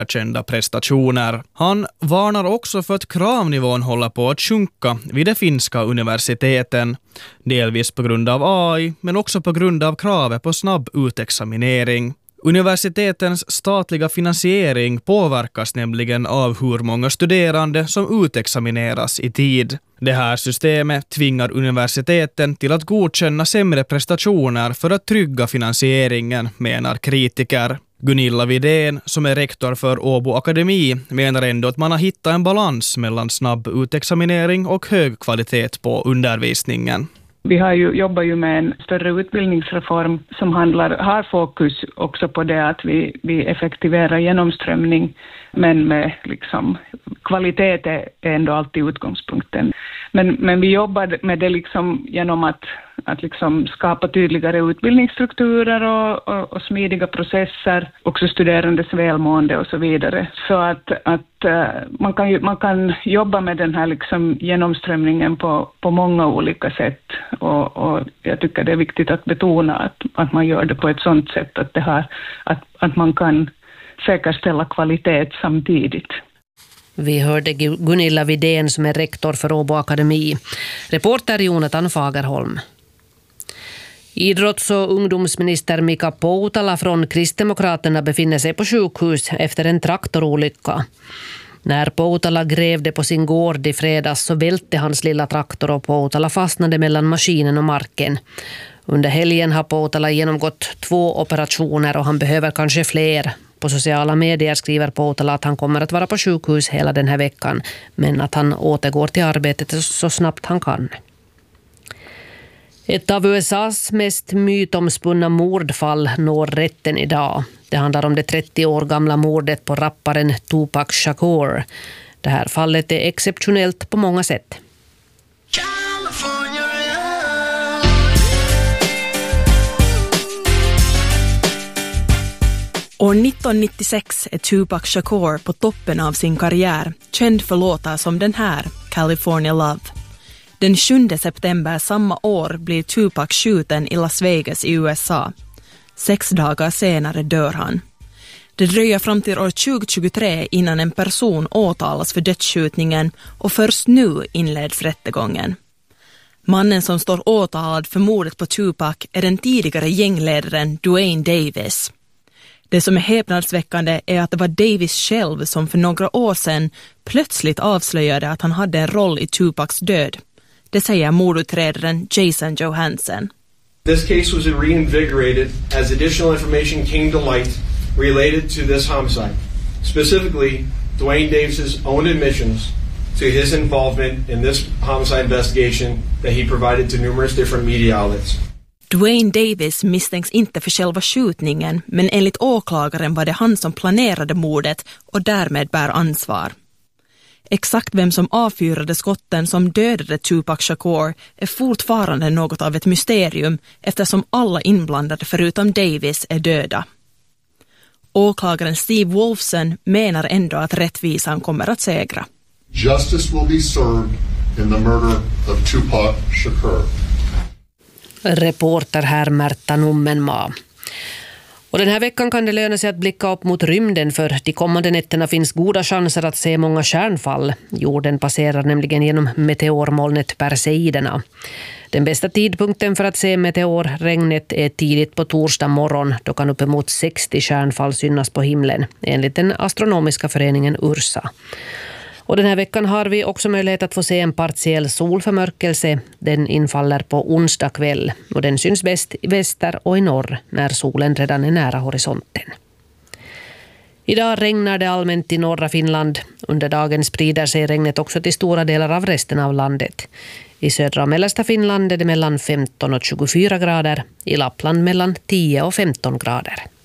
kända prestationer. Han varnar också för att kravnivån håller på att sjunka vid de finska universiteten. Delvis på grund av AI, men också på grund av kravet på snabb utexaminering. Universitetens statliga finansiering påverkas nämligen av hur många studerande som utexamineras i tid. Det här systemet tvingar universiteten till att godkänna sämre prestationer för att trygga finansieringen, menar kritiker. Gunilla Widén, som är rektor för Åbo Akademi, menar ändå att man har hittat en balans mellan snabb utexaminering och hög kvalitet på undervisningen. Vi jobbar ju med en större utbildningsreform som har fokus också på det att vi effektiverar genomströmning, men med liksom kvalitet är ändå alltid utgångspunkten. Men vi jobbar med det liksom genom att liksom skapa tydligare utbildningsstrukturer och smidiga processer, också studerandes välmående och så vidare. Så att man kan jobba med den här liksom genomströmningen på många olika sätt, och jag tycker det är viktigt att betona att man gör det på ett sådant sätt att man kan säkerställa kvalitet samtidigt. Vi hörde Gunilla Widén som är rektor för Åbo Akademi. Reporter Jonathan Fagerholm. Idrotts- och ungdomsminister Mika Poutala från Kristdemokraterna befinner sig på sjukhus efter en traktorolycka. När Poutala grävde på sin gård i fredags så välte hans lilla traktor och Poutala fastnade mellan maskinen och marken. Under helgen har Poutala genomgått 2 operationer och han behöver kanske fler. På sociala medier skriver Poutala att han kommer att vara på sjukhus hela den här veckan, men att han återgår till arbetet så snabbt han kan. Ett av USAs mest mytomspunna mordfall når rätten idag. Det handlar om det 30 år gamla mordet på rapparen Tupac Shakur. Det här fallet är exceptionellt på många sätt. År 1996 är Tupac Shakur på toppen av sin karriär, känd för låtar som den här, California Love. Den 7 september samma år blir Tupac skjuten i Las Vegas i USA. 6 dagar senare dör han. Det dröjer fram till år 2023 innan en person åtalas för dödsskjutningen, och först nu inleds rättegången. Mannen som står åtalad för mordet på Tupac är den tidigare gängledaren Duane Davis. Det som är häpnadsväckande är att det var Davis själv som för några år sedan plötsligt avslöjade att han hade en roll i Tupacs död. Det säger mordutredaren Jason Johansson. This case was reinvigorated as additional information came to light related to this homicide. Specifically, Duane Davis's own admissions to his involvement in this homicide investigation that he provided to numerous different media outlets. Duane Davis misstänks inte för själva skjutningen, men enligt åklagaren var det han som planerade mordet och därmed bär ansvar. Exakt vem som avfyrade skotten som dödade Tupac Shakur är fortfarande något av ett mysterium, eftersom alla inblandade förutom Davis är döda. Åklagaren Steve Wolfson menar ändå att rättvisan kommer att segra. Justice will be served in the murder of Tupac Shakur. Reporter här Märta Nummenmaa. Och den här veckan kan det löna sig att blicka upp mot rymden, för de kommande nätterna finns goda chanser att se många stjärnfall. Jorden passerar nämligen genom meteormolnet Perseiderna. Den bästa tidpunkten för att se meteorregnet är tidigt på torsdag morgon. Då kan uppemot 60 stjärnfall synas på himlen, enligt den astronomiska föreningen Ursa. Och den här veckan har vi också möjlighet att få se en partiell solförmörkelse. Den infaller på onsdag kväll och den syns bäst i väster och i norr när solen redan är nära horisonten. Idag regnar det allmänt i norra Finland. Under dagen sprider sig regnet också till stora delar av resten av landet. I södra och mellersta Finland är det mellan 15 och 24 grader. I Lappland mellan 10 och 15 grader.